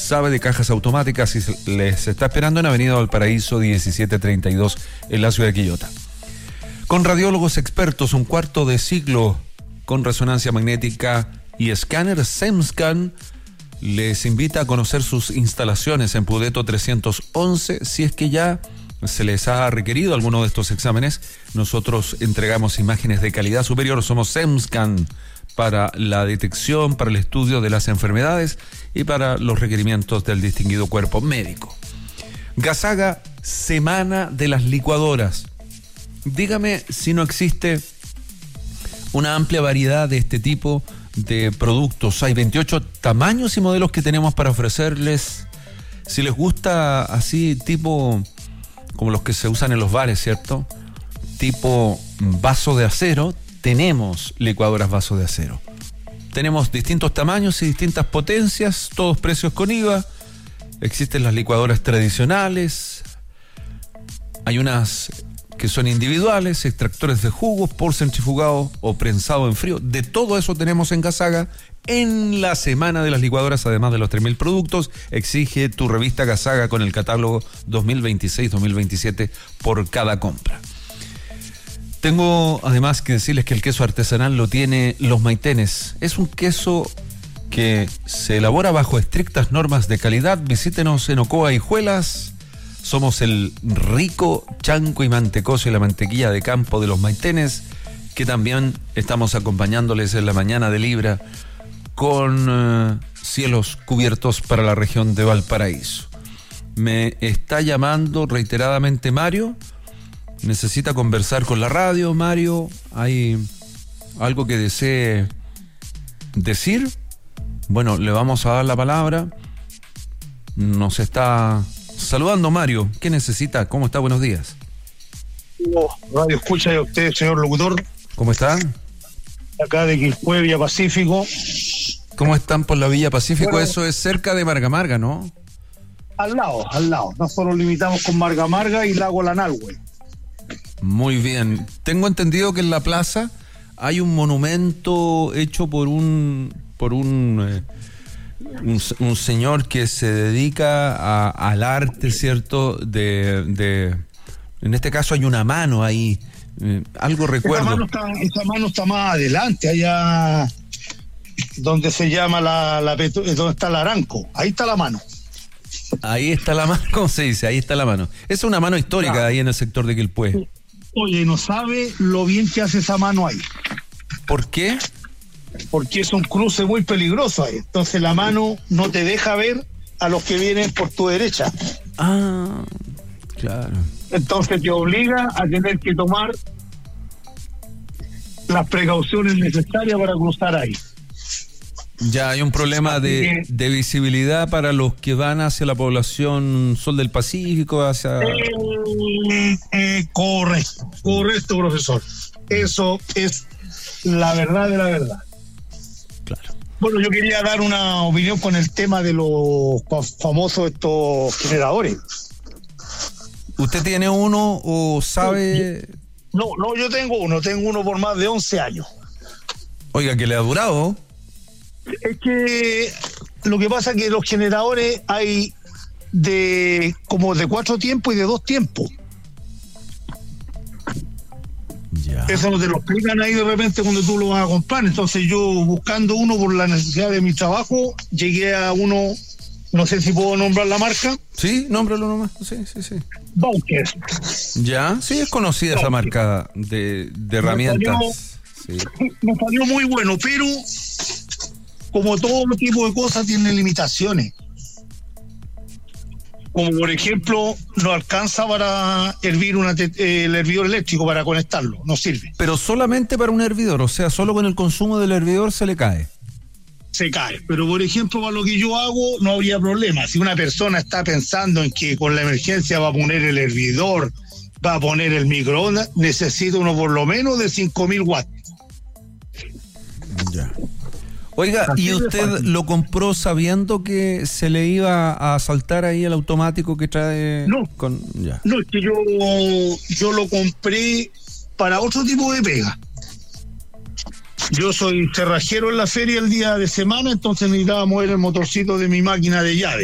sabe de cajas automáticas y les está esperando en Avenida Valparaíso 1732 en la ciudad de Quillota. Con radiólogos expertos, un cuarto de siglo con resonancia magnética y escáner SEMScan, les invita a conocer sus instalaciones en Pudeto 311. Si es que ya se les ha requerido alguno de estos exámenes, nosotros entregamos imágenes de calidad superior. Somos SEMScan para la detección, para el estudio de las enfermedades y para los requerimientos del distinguido cuerpo médico. Gasaga, Semana de las Licuadoras. Dígame si no existe una amplia variedad de este tipo de productos. Hay 28 tamaños y modelos que tenemos para ofrecerles. Si les gusta así, tipo como los que se usan en los bares, ¿cierto? Tipo vaso de acero, tenemos licuadoras vaso de acero. Tenemos distintos tamaños y distintas potencias, todos precios con IVA. Existen las licuadoras tradicionales. Hay unas que son individuales, extractores de jugos por centrifugado o prensado en frío. De todo eso tenemos en Gasaga. En la Semana de las Licuadoras, además de los 3.000 productos, exige tu revista Gasaga con el catálogo 2026-2027 por cada compra. Tengo además que decirles que el queso artesanal lo tiene Los Maitenes. Es un queso que se elabora bajo estrictas normas de calidad. Visítenos en Ocoa y Juelas. Somos el rico chanco y mantecoso y la mantequilla de campo de Los Maitenes, que también estamos acompañándoles en la mañana de Libra con cielos cubiertos para la región de Valparaíso. Me está llamando reiteradamente Mario. Necesita conversar con la radio. Mario, ¿hay algo que desee decir? Bueno, le vamos a dar la palabra. Nos está saludando Mario. ¿Qué necesita? ¿Cómo está? Buenos días. Radio escucha de usted, señor locutor. ¿Cómo están? Acá de Quilpué, Villa Pacífico. ¿Cómo están por la Villa Pacífico? Bueno, eso es cerca de Marga Marga, ¿no? Al lado. Nosotros limitamos con Marga Marga y Lago Lanalhue. Muy bien. Tengo entendido que en la plaza hay un monumento hecho por un señor que se dedica al arte, ¿cierto? En este caso hay una mano ahí. Algo recuerdo. Esa mano está más adelante, allá donde se llama donde está el Aranco. Ahí está la mano. Ahí está la mano, ¿cómo se dice? Ahí está la mano. Es una mano histórica, claro, ahí en el sector de Quilpué. Oye, no sabe lo bien que hace esa mano ahí. ¿Por qué? Porque es un cruce muy peligroso ahí. Entonces la mano no te deja ver a los que vienen por tu derecha. Ah, claro. Entonces te obliga a tener que tomar las precauciones necesarias para cruzar ahí. Ya hay un problema de visibilidad para los que van hacia la población Sol del Pacífico, hacia... Correcto, profesor. Eso es la verdad de la verdad. Claro. Bueno, yo quería dar una opinión con el tema de los famosos estos generadores. ¿Usted tiene uno o sabe...? No, yo tengo uno por más de 11 años. Oiga, ¿que le ha durado? Es que lo que pasa es que los generadores hay como de 4 tiempos y de 2 tiempos. Ya. Eso no te lo explican ahí de repente cuando tú lo vas a comprar. Entonces yo, buscando uno por la necesidad de mi trabajo, llegué a uno, no sé si puedo nombrar la marca. Sí, nómbralo nomás. Sí. Bowker. Ya, sí, es conocida esa marca de herramientas. Me salió muy bueno, pero como todo tipo de cosas tiene limitaciones. Como por ejemplo, no alcanza para hervir el hervidor eléctrico, para conectarlo, no sirve. Pero solamente para un hervidor, o sea, solo con el consumo del hervidor se le cae. Se cae, pero por ejemplo, para lo que yo hago no habría problema. Si una persona está pensando en que con la emergencia va a poner el hervidor, va a poner el microondas, necesita uno por lo menos de 5.000 watts. Ya. Oiga, ¿y usted lo compró sabiendo que se le iba a saltar ahí el automático que trae? No, no, es que yo lo compré para otro tipo de pega. Yo soy cerrajero en la feria el día de semana, entonces necesitaba mover el motorcito de mi máquina de llave.